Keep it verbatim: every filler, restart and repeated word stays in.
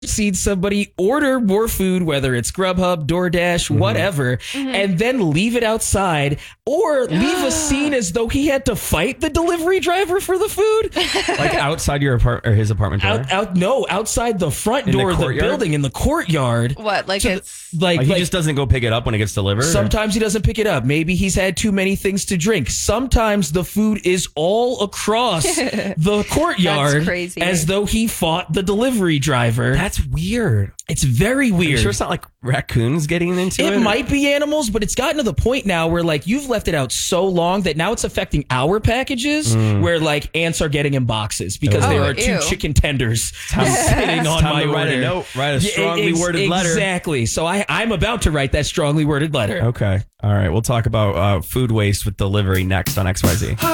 seen somebody order more food, whether it's Grubhub, DoorDash, mm-hmm. whatever, mm-hmm. and then leave it outside or leave a scene as though he had to fight the delivery driver for the food. Like outside your apartment or his apartment door? Out, out, no, outside the front in door the of the building in the courtyard. What? Like it's the, like, like he like, just doesn't go pick it up when it gets delivered? Sometimes or? He doesn't pick it up. Maybe he's had too many things to drink. Sometimes the food is all across the courtyard. That's crazy. As though he fought the delivery driver. That's weird. It's very weird. Are you sure it's not like raccoons getting into it? It might be animals, but it's gotten to the point now where like you've left it out so long that now it's affecting our packages mm. where like ants are getting in boxes because oh, there are two ew. chicken tenders time, sitting on time my to order. Write a note, write a strongly Ex- worded letter. Exactly. So I, I'm about to write that strongly worded letter. Okay. All right. We'll talk about uh, food waste with delivery next on X Y Z.